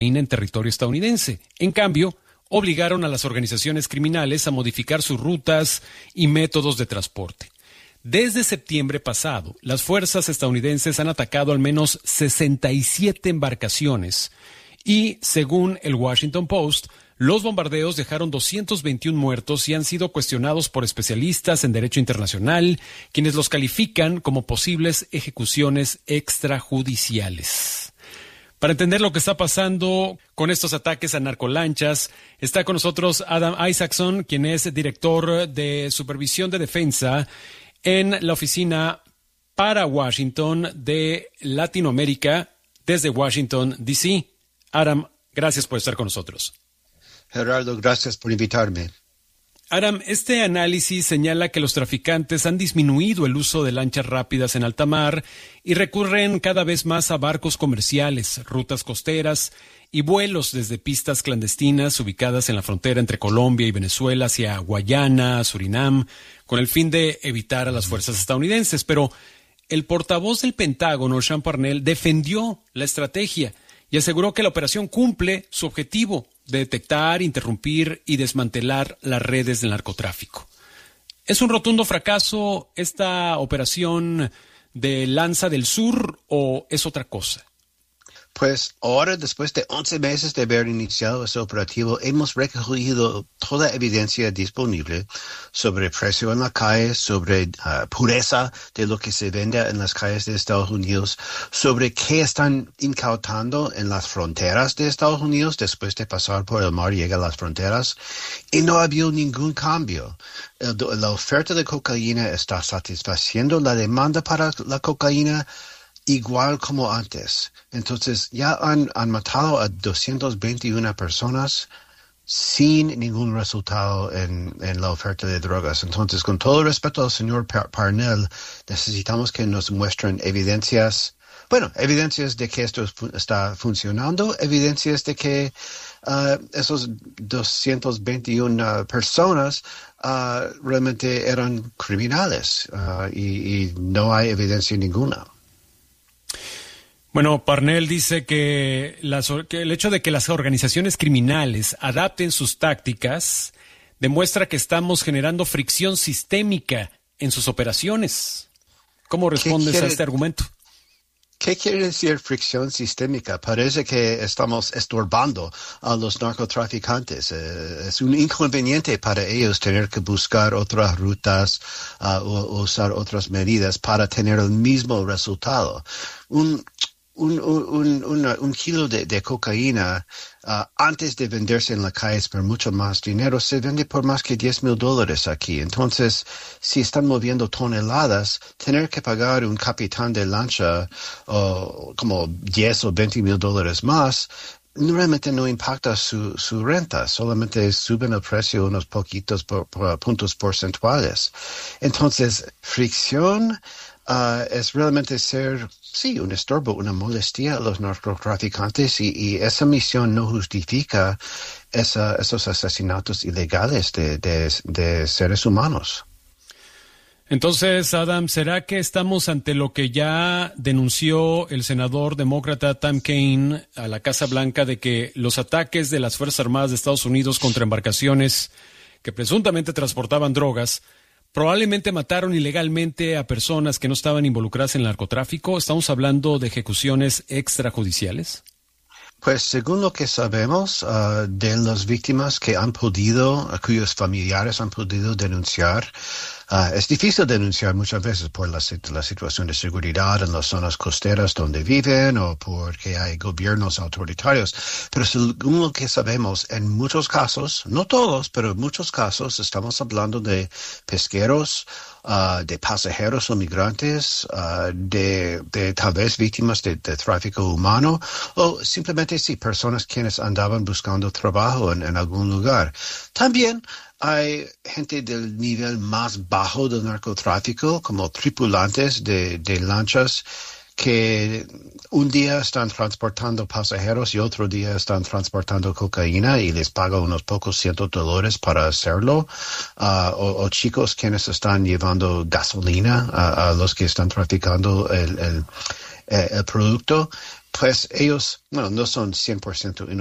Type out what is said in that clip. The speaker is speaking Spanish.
en territorio estadounidense. En cambio, obligaron a las organizaciones criminales a modificar sus rutas y métodos de transporte. Desde septiembre pasado, las fuerzas estadounidenses han atacado al menos 67 embarcaciones y, según el Washington Post, los bombardeos dejaron 221 muertos y han sido cuestionados por especialistas en derecho internacional, quienes los califican como posibles ejecuciones extrajudiciales. Para entender lo que está pasando con estos ataques a narcolanchas, está con nosotros Adam Isaacson, quien es director de Supervisión de Defensa en la Oficina para Washington de Latinoamérica desde Washington, D.C. Adam, gracias por estar con nosotros. Gerardo, gracias por invitarme. Adam, este análisis señala que los traficantes han disminuido el uso de lanchas rápidas en alta mar y recurren cada vez más a barcos comerciales, rutas costeras y vuelos desde pistas clandestinas ubicadas en la frontera entre Colombia y Venezuela hacia Guayana, Surinam, con el fin de evitar a las fuerzas estadounidenses. Pero el portavoz del Pentágono, Sean Parnell, defendió la estrategia y aseguró que la operación cumple su objetivo de detectar, interrumpir y desmantelar las redes del narcotráfico. ¿Es un rotundo fracaso esta operación de Lanza del Sur o es otra cosa? Pues ahora, después de 11 meses de haber iniciado ese operativo, hemos recogido toda evidencia disponible sobre precio en la calle, sobre pureza de lo que se vende en las calles de Estados Unidos, sobre qué están incautando en las fronteras de Estados Unidos después de pasar por el mar, llega a las fronteras, y no ha habido ningún cambio. La oferta de cocaína está satisfaciendo la demanda para la cocaína igual como antes. Entonces ya han matado a 221 personas sin ningún resultado en la oferta de drogas. Entonces, con todo el respeto al señor Parnell, necesitamos que nos muestren evidencias de que esto está funcionando, evidencias de que esos 221 personas realmente eran criminales y no hay evidencia ninguna. Bueno, Parnell dice que el hecho de que las organizaciones criminales adapten sus tácticas demuestra que estamos generando fricción sistémica en sus operaciones. ¿Cómo respondes a este argumento? ¿Qué quiere decir fricción sistémica? Parece que estamos estorbando a los narcotraficantes. Es un inconveniente para ellos tener que buscar otras rutas o usar otras medidas para tener el mismo resultado. Un kilo de cocaína antes de venderse en la calle por mucho más dinero se vende por más que $10,000 aquí. Entonces, si están moviendo toneladas, tener que pagar un capitán de lancha como $10 o $20,000 más realmente no impacta su renta, solamente suben el precio unos poquitos puntos porcentuales. Entonces, fricción es realmente ser, sí, un estorbo, una molestia a los narcotraficantes y esa misión no justifica esos asesinatos ilegales de seres humanos. Entonces, Adam, ¿será que estamos ante lo que ya denunció el senador demócrata Tim Kaine a la Casa Blanca de que los ataques de las Fuerzas Armadas de Estados Unidos contra embarcaciones que presuntamente transportaban drogas probablemente mataron ilegalmente a personas que no estaban involucradas en el narcotráfico? ¿Estamos hablando de ejecuciones extrajudiciales? Pues según lo que sabemos de las víctimas cuyos familiares han podido denunciar, es difícil denunciar muchas veces por la situación de seguridad en las zonas costeras donde viven o porque hay gobiernos autoritarios. Pero según lo que sabemos, en muchos casos, no todos, pero en muchos casos, estamos hablando de pesqueros, de pasajeros o migrantes, de tal vez víctimas de tráfico humano o simplemente sí, personas quienes andaban buscando trabajo en algún lugar. También hay gente del nivel más bajo del narcotráfico, como tripulantes de lanchas que un día están transportando pasajeros y otro día están transportando cocaína y les pagan unos pocos $100 para hacerlo, o chicos quienes están llevando gasolina a los que están traficando el producto. pues ellos, bueno, no son 100%